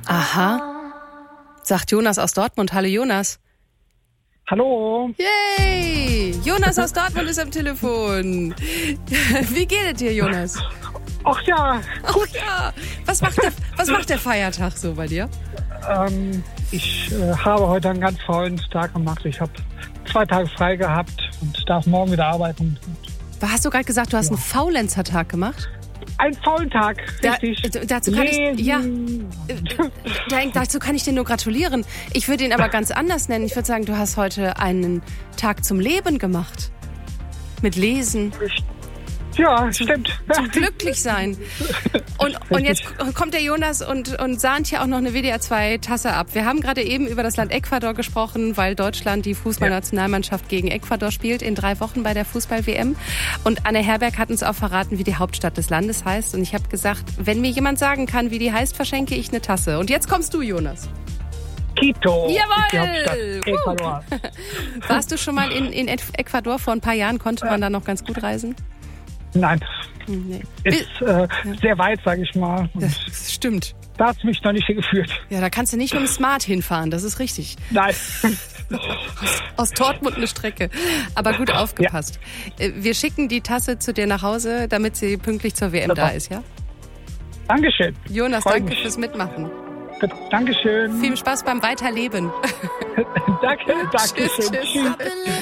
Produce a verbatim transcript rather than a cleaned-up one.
Aha. Sagt Jonas aus Dortmund. Hallo Jonas. Hallo. Yay! Jonas aus Dortmund ist am Telefon. Wie geht es dir, Jonas? Ach ja, gut. Ach ja. Was macht der, was macht der Feiertag so bei dir? Ähm, ich äh, habe heute einen ganz faulen Tag gemacht. Ich habe zwei Tage frei gehabt und darf morgen wieder arbeiten. Hast du gerade gesagt, du hast Ja. einen Faulenzer-Tag gemacht? Einen faulen Tag, richtig. Da, dazu kann ich, ja, Lesen. da, dazu kann ich dir nur gratulieren. Ich würde ihn aber ganz anders nennen. Ich würde sagen, du hast heute einen Tag zum Leben gemacht. Mit Lesen. Ja, stimmt. Zum Glücklichsein. Und, und jetzt kommt der Jonas und, und sahnt hier auch noch eine W D R zwei Tasse ab. Wir haben gerade eben über das Land Ecuador gesprochen, weil Deutschland die Fußballnationalmannschaft gegen Ecuador spielt in drei Wochen bei der Fußball-W M. Und Anne Herberg hat uns auch verraten, wie die Hauptstadt des Landes heißt. Und ich habe gesagt, wenn mir jemand sagen kann, wie die heißt, verschenke ich eine Tasse. Und jetzt kommst du, Jonas. Quito. Jawohl! Die Hauptstadt Ecuador. Warst du schon mal in, in Ecuador? Vor ein paar Jahren konnte man da noch ganz gut reisen? Nein, Nee. ist äh, sehr weit, sage ich mal. Und Das stimmt. da hat es mich noch nicht hingeführt. Ja, da kannst du nicht mit dem Smart hinfahren, das ist richtig. Nein. Aus Dortmund eine Strecke. Aber gut aufgepasst. Ja. Wir schicken die Tasse zu dir nach Hause, damit sie pünktlich zur W M da ist, ja? Dankeschön. Jonas, Freu danke mich. fürs Mitmachen. Dankeschön. Viel Spaß beim Weiterleben. Danke, danke Tschüss, schön. tschüss. Tschüss.